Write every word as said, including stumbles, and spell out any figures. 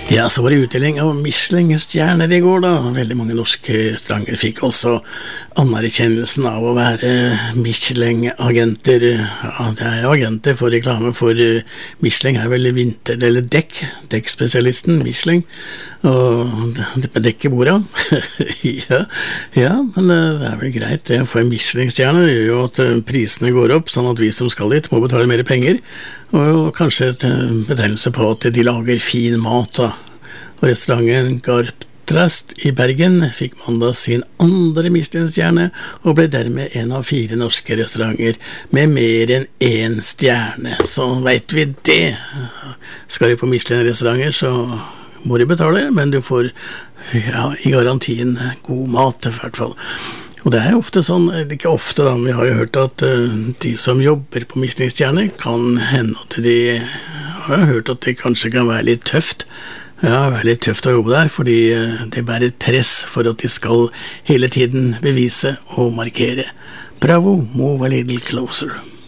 Ja, så var det utdeling av Michelin-stjerner i går da. Veldig mange norske restauranter fikk også anerkjennelsen av å være Michelin-agenter. Ja, det er jo agenter for reklame for Michelin er vel vinter, eller dekk, dekkspesialisten Michelin, og det med dekk i bordet. ja, ja, men det er vel greit det å få en Michelin-stjerne. Det gjør jo at prisene går opp, sånn at vi som skal dit må betale mer penger, og kanskje et betegnelse på at de lager fin mat da. Og restauranten Garptrast i Bergen fikk mandag sin andre Michelin-stjerne og ble dermed en av fire norske restauranter med mer enn én stjerne. Så vet vi det. Skal du på Michelin-restauranter så må du betale, men du får ja, i garantien god mat i hvert fall. Og det er jo ofte sånn, ikke ofte da, vi har jo hørt at uh, de som jobber på Michelin-stjerner kan hende at de har hørt at det kanskje kan være litt tøft. Ja, det er litt tøft å jobbe der, fordi det bærer et press for at de skal hele tiden bevise og markere. Bravo, move a little closer.